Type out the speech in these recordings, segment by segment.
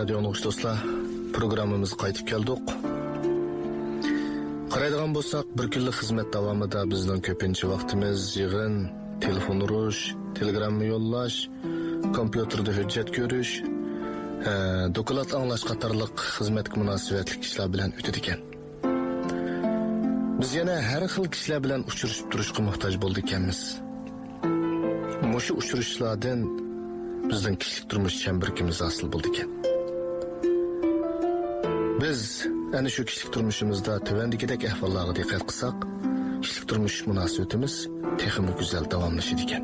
radioning do'stlar, programmamizga qaytib keldik. Qaraydigan bo'lsak, bir kunlik xizmat davomida bizning ko'pincha vaqtimiz yig'in, telefon urish, telegramma yo'llash, kompyuterda hujjat ko'rish, doklad anglash qatorliq xizmatga munosabatli kishilar bilan o'tadi ekan. Biz yana har xil kishilar bilan uchrashib turishga muhtoj bo'ldik ekanmiz. Mushu uchrashishlardan bizning kishilik turmush chambarkimiz hosil bo'ldi ekan. Biz ana shu kishilik turmushimizda tuvandagidek ahvollarga diqqat qilsak, kishilik turmush munosabatimiz texmi go'zal davomlashadi ekan.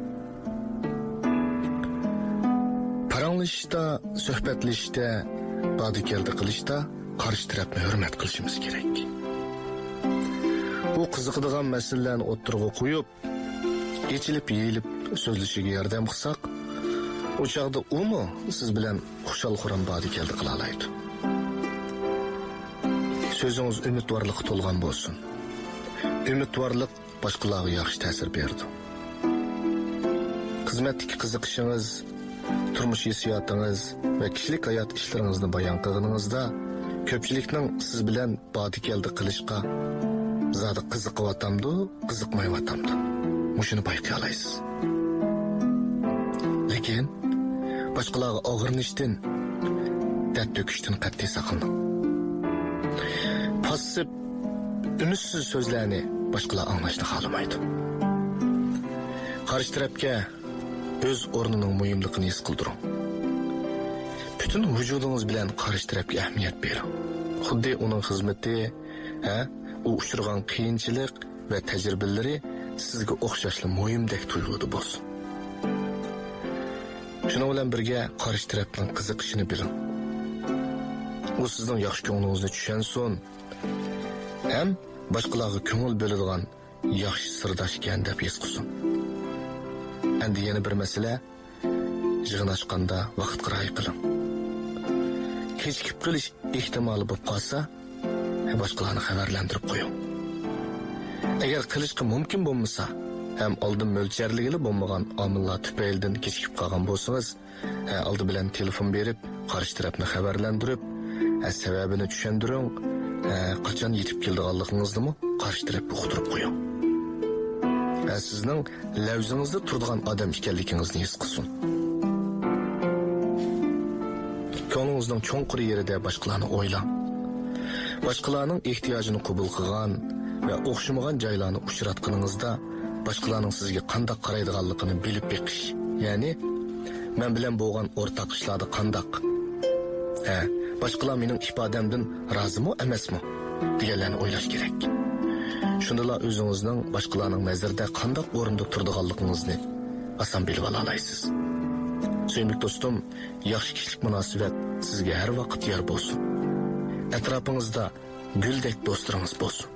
Paranglashishda, suhbatlashishda, badikeldi qilishda qarshi tarafni hurmat qilishimiz kerak. Bu qiziqadigan masalalarni o'ttirg'a qo'yib, yechilib, yeyilib so'zlashiga yordam qilsak, o chaqda umi siz bilan xushal-xuram badikeldi qila oladi. Sözünüz ümidvarlık to'lgan bo'lsin. Ümidvarlık boshqalarga yaxshi ta'sir berdi. Xizmatdagi qiziqishingiz, turmush hissiyotingiz va kishilik hayot ishlaringizni bayon qilganingizda ko'pchilikning siz bilan badikeldi qilishga zodi qiziqyapti, qiziqmayapti. Mushuni payqay olasiz. Lekin boshqalarga og'irnishdan, dard to'kishdan qat'iy saqlaning. Passiv, ümidsiz sözlerini başkalar anlaşını xalamaydı. Qarşı tarafga öz o'rnining muhimligini his qildiring. Bütün vücudunuz bilan qarşı tarafga ahamiyat bering. Xuddi uning xizmati, u uchirgan qiyinchilik va tajribalari sizga o'xshashli muhimdek tuyg'uda bo'lsin. Shuning bilan birga qarşı tarafning qiziqishini biling. U sizning yaxshi ko'nglingizni tushunsin. Hem başqalarga ko'ngil bo'ladigan yaxshi sirdosh ekan deb his qilsin. Endi yana bir masala, yig'in ochganda vaqtga rioya qiling. Kechikib qolish ehtimoli bo'lib qolsa, boshqalarni xabarlantirib qo'ying. Agar qilishga mumkin bo'lmasa, ham oldin mo'ljalligili bo'lmagan omillar tufaylidan kechikib qolgan bo'lsangiz, oldi bilan telefon berib, qarshi tarafni xabarlantirib, sababini tushuntiring. Qachon yetib keldiganligingizni qarshi tarafga uqtirib qo'ying. Sizning lavzingizda turadigan odam ekanligingizni his qilsin. Ko'nglingizning cho'nqir yerida boshqalarni o'ylang. Boshqalarning ehtiyojini qabul qilgan va o'xshamagan joylarni uchratganingizda boshqalarning sizga qanday qaraydiganligini bilib beqish, ya'ni men bilan bo'lgan o'rtaq ishlarda qanday boshqalar mening ifodamdan rozimi emasmi deganlarni o'ylash kerak. Shundalar o'zingizning boshqalarning nazarida qanday o'rinda turadiganligingizni oson bilib ola olasiz. Suyimli do'stim, yaxshi kishilik munosabat sizga har vaqt yor bo'lsin. Atrofingizda guldek do'stlaringiz bo'lsin.